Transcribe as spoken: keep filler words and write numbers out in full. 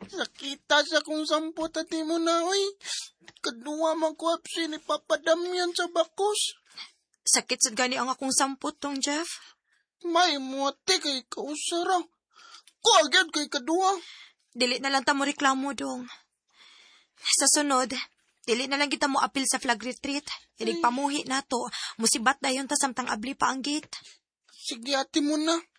Sakita sa kung sampo tati mo na, oy. Kadua magkuapsi ni papadamyan sa bakos. Sakit sa gani ang akong sampot tong, Jeff. May muati kay kausara. Ko agad kay kadua. Dili na lang ta mo reklamo, dong. Sa sunod, dili na lang kita mo apil sa flag retreat. Inig pamuhi na to. Musibat dayon ta samtang abli pa ang gate. Sige ate mo na.